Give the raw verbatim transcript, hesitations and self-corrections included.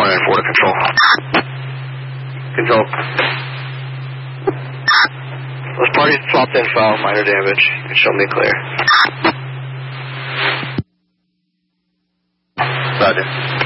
nine four to control. Control. Those parties swapped in foul, minor damage. Show me clear. Roger.